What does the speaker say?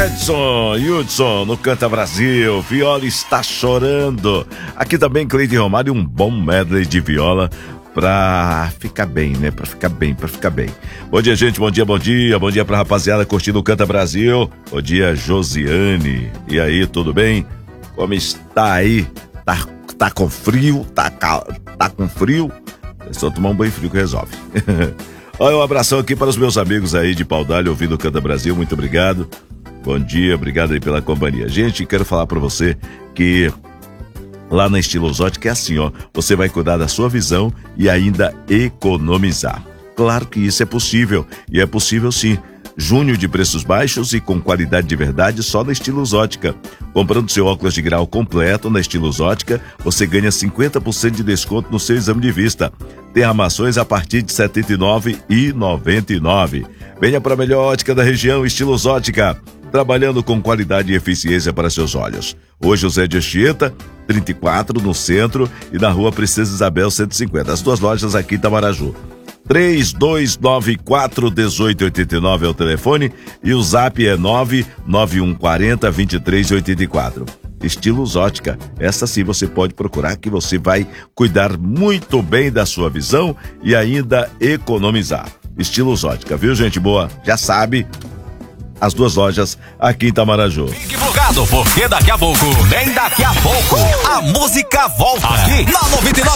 Hudson no Canta Brasil, viola está chorando. Aqui também Cleide Romário, um bom medley de viola pra ficar bem, né? Pra ficar bem. Bom dia, gente, bom dia pra rapaziada curtindo o Canta Brasil. Bom dia, Josiane. E aí, tudo bem? Como está aí? Tá com frio? Tá com frio? É só tomar um banho frio que resolve. Olha, um abração aqui para os meus amigos aí de Paudalho ouvindo o Canta Brasil, muito obrigado. Bom dia, obrigado aí pela companhia. Gente, quero falar para você que lá na Estilosótica é assim, ó, você vai cuidar da sua visão e ainda economizar. Claro que isso é possível, e é possível sim. Junho de preços baixos e com qualidade de verdade só na Estilosótica. Comprando seu óculos de grau completo na Estilosótica, você ganha 50% de desconto no seu exame de vista. Tem armações a partir de R$ 79,99. Venha para a melhor ótica da região, Estilosótica, trabalhando com qualidade e eficiência para seus olhos. Hoje, José de Anchieta, 34, no centro, e na rua Princesa Isabel, 150. As duas lojas aqui em Itamaraju. 3294-1889 é o telefone e o zap é 99140-2384. Estilos Ótica, essa sim você pode procurar que você vai cuidar muito bem da sua visão e ainda economizar. Estilos Ótica, viu, gente boa? Já sabe, as duas lojas aqui em Itamaraju. Fique plugado, porque daqui a pouco, a música volta aqui na 99.